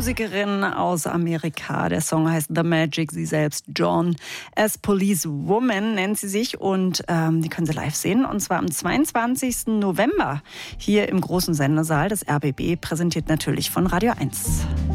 Musikerin aus Amerika. Der Song heißt The Magic. Sie selbst, Joan as Police Woman, nennt sie sich. Und die können Sie live sehen. Und zwar am 22. November hier im großen Sendesaal des RBB, präsentiert natürlich von Radio 1.